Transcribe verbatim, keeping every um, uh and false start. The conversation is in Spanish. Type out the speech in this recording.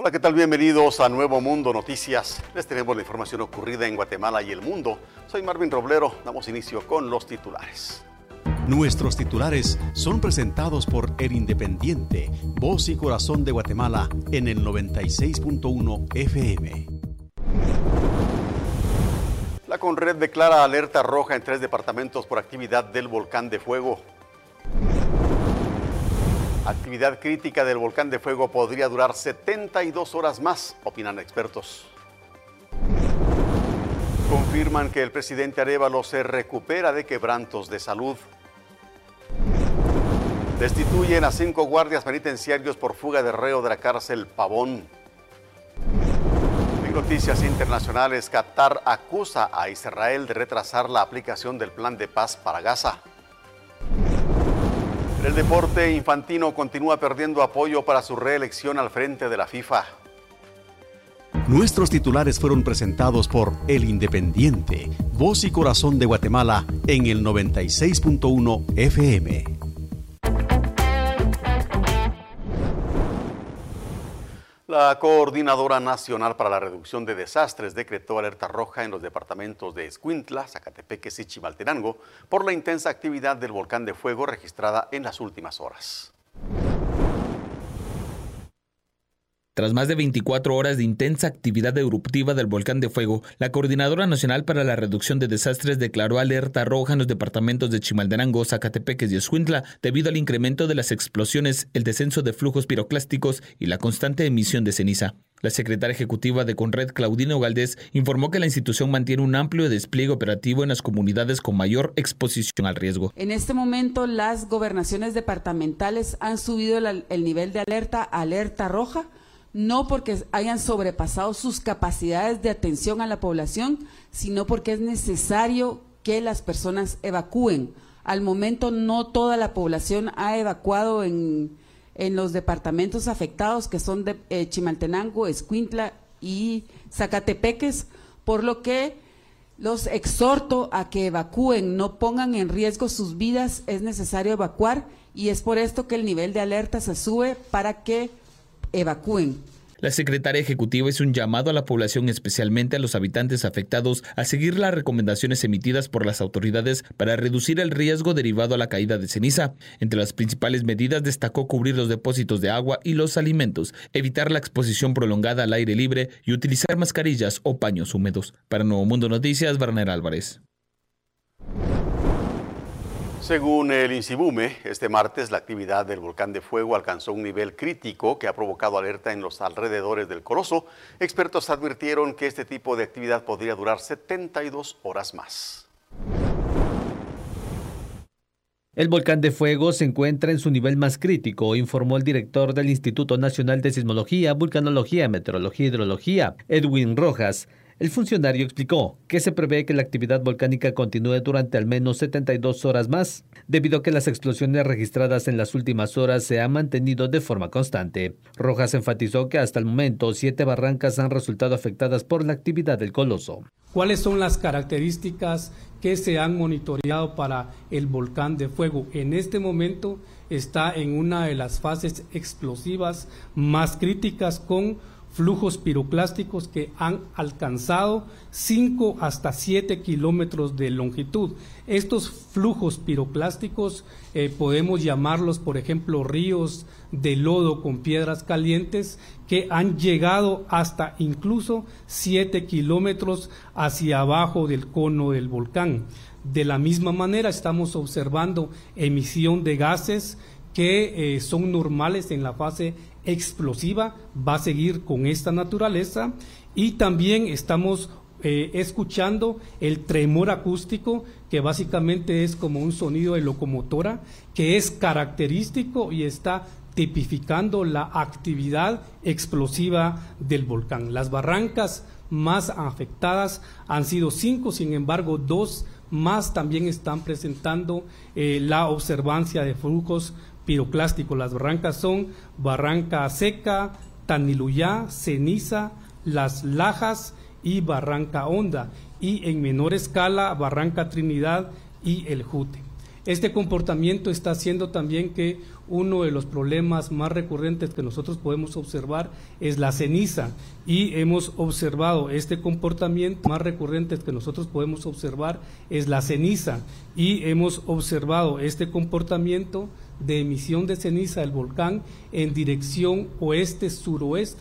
Hola, ¿qué tal? Bienvenidos a Nuevo Mundo Noticias. Les tenemos la información ocurrida en Guatemala y el mundo. Soy Marvin Roblero. Damos inicio con los titulares. Nuestros titulares son presentados por El Independiente, voz y corazón de Guatemala en el noventa y seis punto uno F M. La Conred declara alerta roja en tres departamentos por actividad del volcán de fuego. Actividad crítica del volcán de fuego podría durar setenta y dos horas más, opinan expertos. Confirman que el presidente Arévalo se recupera de quebrantos de salud. Destituyen a cinco guardias penitenciarios por fuga de reo de la cárcel Pavón. En noticias internacionales, Qatar acusa a Israel de retrasar la aplicación del plan de paz para Gaza. En el deporte, Infantino continúa perdiendo apoyo para su reelección al frente de la FIFA. Nuestros titulares fueron presentados por El Independiente, voz y corazón de Guatemala en el noventa y seis punto uno F M. La Coordinadora Nacional para la Reducción de Desastres decretó alerta roja en los departamentos de Escuintla, Zacatepeques y Chimaltenango por la intensa actividad del volcán de fuego registrada en las últimas horas. Tras más de veinticuatro horas de intensa actividad eruptiva del volcán de fuego, la Coordinadora Nacional para la Reducción de Desastres declaró alerta roja en los departamentos de Chimaltenango, Zacatepeques y Escuintla debido al incremento de las explosiones, el descenso de flujos piroclásticos y la constante emisión de ceniza. La secretaria ejecutiva de Conred, Claudina Ogaldez, informó que la institución mantiene un amplio despliegue operativo en las comunidades con mayor exposición al riesgo. En este momento, las gobernaciones departamentales han subido el, el nivel de alerta a alerta roja, no porque hayan sobrepasado sus capacidades de atención a la población, sino porque es necesario que las personas evacúen. Al momento no toda la población ha evacuado en, en los departamentos afectados, que son de eh, Chimaltenango, Escuintla y Zacatepeques, por lo que los exhorto a que evacúen, no pongan en riesgo sus vidas, es necesario evacuar y es por esto que el nivel de alerta se sube para que evacúen. La secretaria ejecutiva hizo un llamado a la población, especialmente a los habitantes afectados, a seguir las recomendaciones emitidas por las autoridades para reducir el riesgo derivado a la caída de ceniza. Entre las principales medidas destacó cubrir los depósitos de agua y los alimentos, evitar la exposición prolongada al aire libre y utilizar mascarillas o paños húmedos. Para Nuevo Mundo Noticias, Werner Álvarez. Según el INSIBUME, este martes la actividad del volcán de fuego alcanzó un nivel crítico que ha provocado alerta en los alrededores del Coloso. Expertos advirtieron que este tipo de actividad podría durar setenta y dos horas más. El volcán de fuego se encuentra en su nivel más crítico, informó el director del Instituto Nacional de Sismología, Vulcanología, Meteorología y Hidrología, Edwin Rojas. El funcionario explicó que se prevé que la actividad volcánica continúe durante al menos setenta y dos horas más, debido a que las explosiones registradas en las últimas horas se han mantenido de forma constante. Rojas enfatizó que hasta el momento siete barrancas han resultado afectadas por la actividad del Coloso. ¿Cuáles son las características que se han monitoreado para el volcán de fuego? En este momento está en una de las fases explosivas más críticas, con flujos piroclásticos que han alcanzado cinco hasta siete kilómetros de longitud. Estos flujos piroclásticos eh, podemos llamarlos, por ejemplo, ríos de lodo con piedras calientes, que han llegado hasta incluso siete kilómetros hacia abajo del cono del volcán. De la misma manera estamos observando emisión de gases que eh, son normales en la fase explosiva, va a seguir con esta naturaleza, y también estamos eh, escuchando el tremor acústico, que básicamente es como un sonido de locomotora, que es característico y está tipificando la actividad explosiva del volcán. Las barrancas más afectadas han sido cinco, sin embargo, dos más también están presentando eh, la observancia de flujos piroclásticos. Las barrancas son Barranca Seca, Taniluyá, Ceniza, Las Lajas y Barranca Honda, y en menor escala Barranca Trinidad y El Jute. Este comportamiento está haciendo también que uno de los problemas más recurrentes que nosotros podemos observar es la ceniza, y hemos observado este comportamiento más recurrentes que nosotros podemos observar es la ceniza y hemos observado este comportamiento de emisión de ceniza del volcán en dirección oeste-suroeste.